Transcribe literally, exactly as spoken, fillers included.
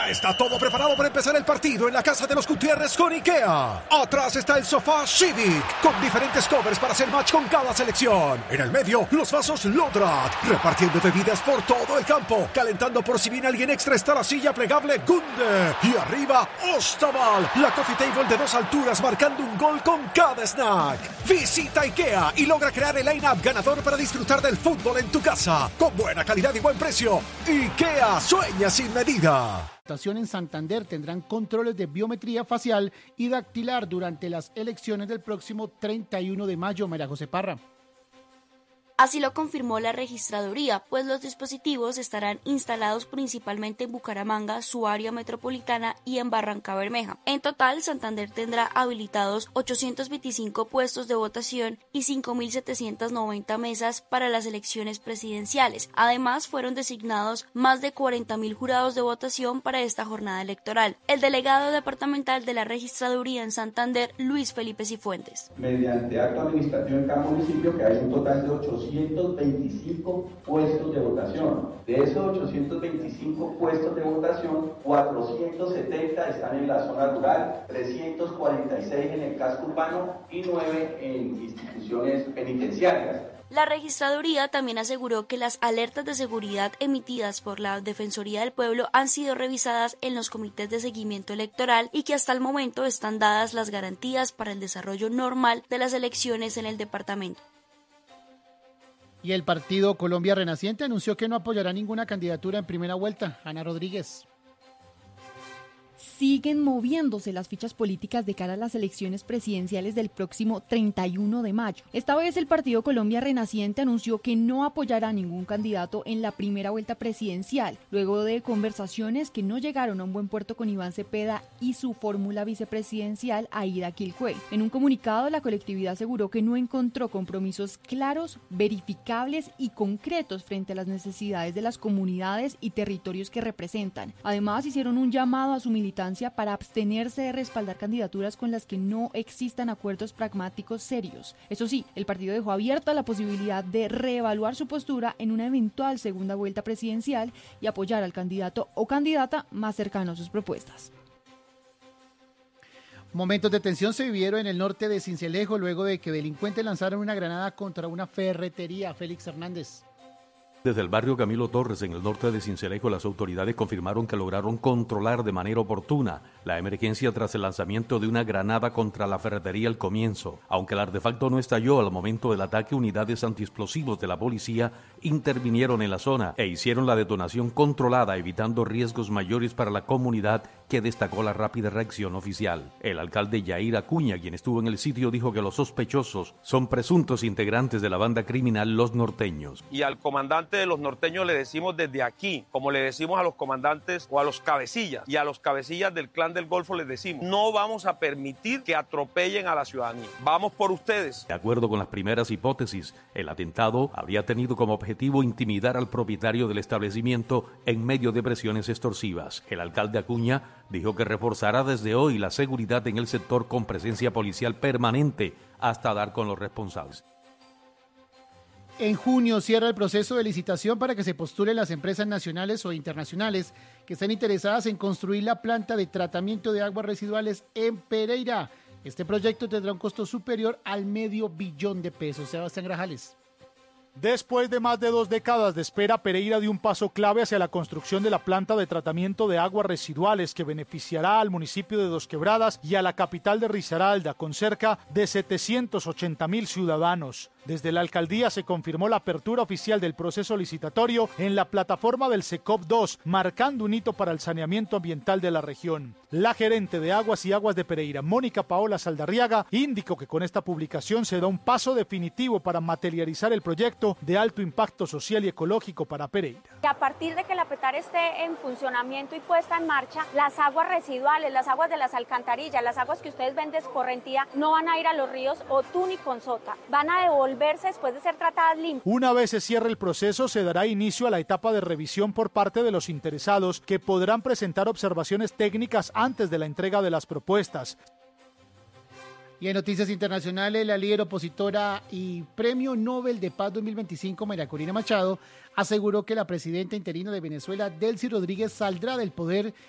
Ya está todo preparado para empezar el partido en la casa de los Gutiérrez con IKEA. Atrás está el sofá Civic, con diferentes covers para hacer match con cada selección. En el medio, los vasos Lodrat, repartiendo bebidas por todo el campo. Calentando por si viene alguien extra está la silla plegable Gunde. Y arriba, Ostaval, la coffee table de dos alturas marcando un gol con cada snack. Visita IKEA y logra crear el line-up ganador para disfrutar del fútbol en tu casa. Con buena calidad y buen precio. IKEA, sueña sin medida. En Santander tendrán controles de biometría facial y dactilar durante las elecciones del próximo treinta y uno de mayo. María José Parra. Así lo confirmó la registraduría, pues los dispositivos estarán instalados principalmente en Bucaramanga, su área metropolitana y en Barrancabermeja. En total, Santander tendrá habilitados ochocientos veinticinco puestos de votación y cinco mil setecientas noventa mesas para las elecciones presidenciales. Además, fueron designados más de cuarenta mil jurados de votación para esta jornada electoral. El delegado departamental de la registraduría en Santander, Luis Felipe Cifuentes. Mediante acto administrativo en cada municipio, que hay un total de ochocientos veinticinco puestos de votación. De esos ochocientos veinticinco puestos de votación, cuatrocientos setenta están en la zona rural, trescientos cuarenta y seis en el casco urbano y nueve en instituciones penitenciarias. La registraduría también aseguró que las alertas de seguridad emitidas por la Defensoría del Pueblo han sido revisadas en los comités de seguimiento electoral y que hasta el momento están dadas las garantías para el desarrollo normal de las elecciones en el departamento. Y el partido Colombia Renaciente anunció que no apoyará ninguna candidatura en primera vuelta. Ana Rodríguez. Siguen moviéndose las fichas políticas de cara a las elecciones presidenciales del próximo treinta y uno de mayo. Esta vez el partido Colombia Renaciente anunció que no apoyará a ningún candidato en la primera vuelta presidencial, luego de conversaciones que no llegaron a un buen puerto con Iván Cepeda y su fórmula vicepresidencial Aida Quilcué. En un comunicado, la colectividad aseguró que no encontró compromisos claros, verificables y concretos frente a las necesidades de las comunidades y territorios que representan. Además, hicieron un llamado a su militancia para abstenerse de respaldar candidaturas con las que no existan acuerdos pragmáticos serios. Eso sí, el partido dejó abierta la posibilidad de reevaluar su postura en una eventual segunda vuelta presidencial y apoyar al candidato o candidata más cercano a sus propuestas. Momentos de tensión se vivieron en el norte de Sincelejo luego de que delincuentes lanzaron una granada contra una ferretería. Félix Hernández. Desde el barrio Camilo Torres, en el norte de Sincelejo, las autoridades confirmaron que lograron controlar de manera oportuna la emergencia tras el lanzamiento de una granada contra la ferretería al comienzo. Aunque el artefacto no estalló al momento del ataque, unidades antiexplosivos de la policía intervinieron en la zona e hicieron la detonación controlada, evitando riesgos mayores para la comunidad, que destacó la rápida reacción oficial. El alcalde Yair Acuña, quien estuvo en el sitio, dijo que los sospechosos son presuntos integrantes de la banda criminal Los Norteños. Y al comandante de Los Norteños le decimos desde aquí, como le decimos a los comandantes o a los cabecillas, y a los cabecillas del Clan del Golfo les decimos, no vamos a permitir que atropellen a la ciudadanía. Vamos por ustedes. De acuerdo con las primeras hipótesis, el atentado habría tenido como objetivo intimidar al propietario del establecimiento en medio de presiones extorsivas. El alcalde Acuña dijo que reforzará desde hoy la seguridad en el sector con presencia policial permanente hasta dar con los responsables. En junio cierra el proceso de licitación para que se postulen las empresas nacionales o internacionales que estén interesadas en construir la planta de tratamiento de aguas residuales en Pereira. Este proyecto tendrá un costo superior al medio billón de pesos. Sebastián Grajales. Después de más de dos décadas de espera, Pereira dio un paso clave hacia la construcción de la planta de tratamiento de aguas residuales que beneficiará al municipio de Dos Quebradas y a la capital de Risaralda, con cerca de setecientos ochenta mil ciudadanos. Desde la alcaldía se confirmó la apertura oficial del proceso licitatorio en la plataforma del SECOP dos, marcando un hito para el saneamiento ambiental de la región. La gerente de Aguas y Aguas de Pereira, Mónica Paola Saldarriaga, indicó que con esta publicación se da un paso definitivo para materializar el proyecto de alto impacto social y ecológico para Pereira. A partir de que la PETAR esté en funcionamiento y puesta en marcha, las aguas residuales, las aguas de las alcantarillas, las aguas que ustedes ven de escorrentía, no van a ir a los ríos Otún y Consota, van a devolverse después de ser tratadas limpias. Una vez se cierre el proceso, se dará inicio a la etapa de revisión por parte de los interesados, que podrán presentar observaciones técnicas antes de la entrega de las propuestas. Y en noticias internacionales, la líder opositora y Premio Nobel de Paz dos mil veinticinco, María Corina Machado, aseguró que la presidenta interina de Venezuela, Delcy Rodríguez, saldrá del poder